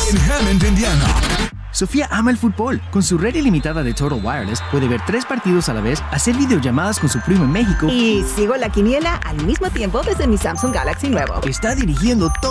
en Hammond, Indiana. Sofía ama el fútbol. Con su red ilimitada de Total Wireless puede ver 3 partidos a la vez, hacer videollamadas con su primo en México y sigo la quiniela al mismo tiempo desde mi Samsung Galaxy nuevo. Está dirigiendo todo